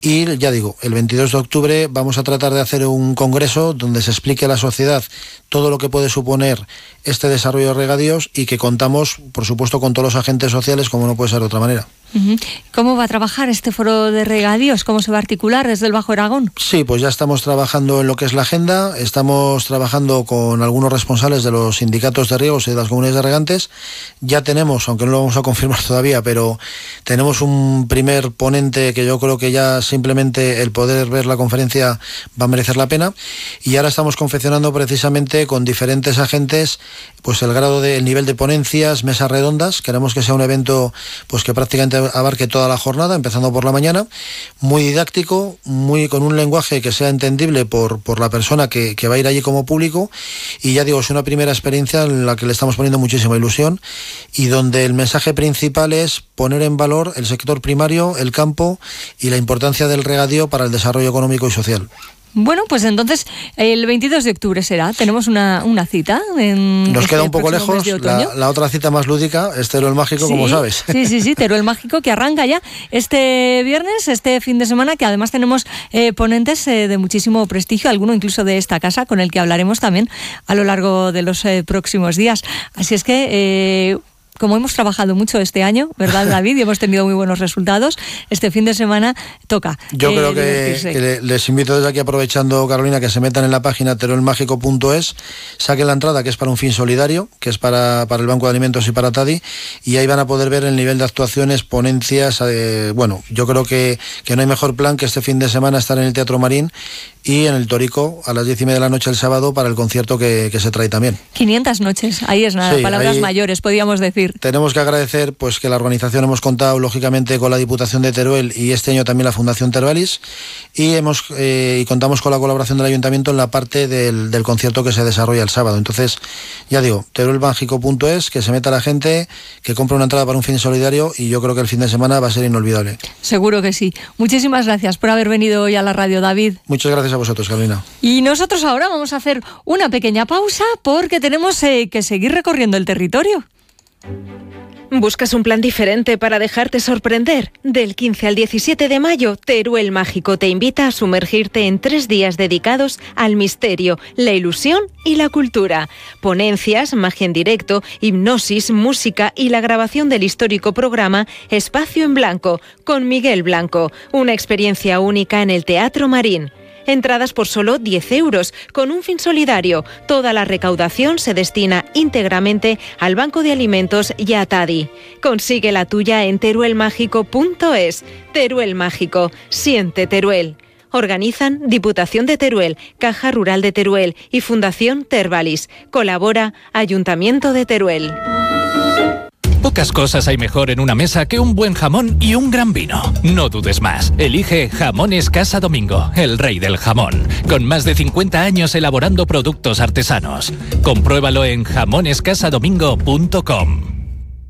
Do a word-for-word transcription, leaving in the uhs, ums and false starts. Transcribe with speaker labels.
Speaker 1: Y ya digo, el veintidós de octubre vamos a tratar de hacer un congreso donde se explique a la sociedad todo lo que puede suponer este desarrollo de regadíos y que contamos, por supuesto, con todos los agentes sociales, como no puede ser de otra manera.
Speaker 2: Uh-huh. ¿Cómo va a trabajar este foro de regadíos? ¿Cómo se va a articular desde el Bajo Aragón?
Speaker 1: Sí, pues ya estamos trabajando en lo que es la agenda, estamos trabajando con algunos responsables de los sindicatos de riegos y de las comunidades de regantes. Ya tenemos, aunque no lo vamos a confirmar todavía, pero tenemos un primer ponente que yo creo que ya simplemente el poder ver la conferencia va a merecer la pena. Y ahora estamos confeccionando precisamente con diferentes agentes pues el grado de, el nivel de ponencias, mesas redondas. Queremos que sea un evento pues que prácticamente abarque toda la jornada, empezando por la mañana, muy didáctico, muy con un lenguaje que sea entendible por, por la persona que, que va a ir allí como público. Y ya digo, es una primera experiencia en la que le estamos poniendo muchísima ilusión y donde el mensaje principal es poner en valor el sector primario, el campo y la importancia del regadío para el desarrollo económico y social.
Speaker 2: Bueno, pues entonces el veintidós de octubre será, tenemos una, una cita. En
Speaker 1: Nos
Speaker 2: este
Speaker 1: queda un poco lejos, la, la otra cita más lúdica es Teruel Mágico, sí, como sabes.
Speaker 2: Sí, sí, sí, Teruel Mágico, que arranca ya este viernes, este fin de semana, que además tenemos eh, ponentes eh, de muchísimo prestigio, alguno incluso de esta casa, con el que hablaremos también a lo largo de los eh, próximos días. Así es que... Eh, Como hemos trabajado mucho este año, ¿verdad, David? Y hemos tenido muy buenos resultados. Este fin de semana toca.
Speaker 1: Yo eh, creo que, que les invito desde aquí, aprovechando, Carolina, que se metan en la página teruel mágico punto es, saquen la entrada, que es para un fin solidario, que es para, para el Banco de Alimentos y para Tadi, y ahí van a poder ver el nivel de actuaciones, ponencias. Eh, bueno, yo creo que, que no hay mejor plan que este fin de semana estar en el Teatro Marín y en el Torico a las diez y media de la noche el sábado para el concierto que, que se trae también.
Speaker 2: quinientas noches, ahí es nada, sí, palabras ahí mayores, podríamos decir.
Speaker 1: Tenemos que agradecer pues que la organización hemos contado lógicamente con la Diputación de Teruel y este año también la Fundación Tervalis y hemos eh, y contamos con la colaboración del Ayuntamiento en la parte del, del concierto que se desarrolla el sábado. Entonces, ya digo, teruel mágico punto es, que se meta la gente, que compre una entrada para un fin solidario y yo creo que el fin de semana va a ser inolvidable.
Speaker 2: Seguro que sí. Muchísimas gracias por haber venido hoy a la radio, David.
Speaker 1: Muchas gracias a vosotros, Carolina.
Speaker 2: Y nosotros ahora vamos a hacer una pequeña pausa porque tenemos eh, que seguir recorriendo el territorio.
Speaker 3: ¿Buscas un plan diferente para dejarte sorprender? Del quince al diecisiete de mayo, Teruel Mágico te invita a sumergirte en tres días dedicados al misterio, la ilusión y la cultura. Ponencias, magia en directo, hipnosis, música y la grabación del histórico programa Espacio en Blanco, con Miguel Blanco. Una experiencia única en el Teatro Marín. Entradas por solo diez euros, con un fin solidario. Toda la recaudación se destina íntegramente al Banco de Alimentos y a Tadi. Consigue la tuya en teruel mágico punto es. Teruel Mágico, siente Teruel. Organizan Diputación de Teruel, Caja Rural de Teruel y Fundación Tervalis. Colabora Ayuntamiento de Teruel.
Speaker 4: Pocas cosas hay mejor en una mesa que un buen jamón y un gran vino. No dudes más. Elige Jamones Casa Domingo, el rey del jamón. Con más de cincuenta años elaborando productos artesanos. Compruébalo en jamones casa domingo punto com.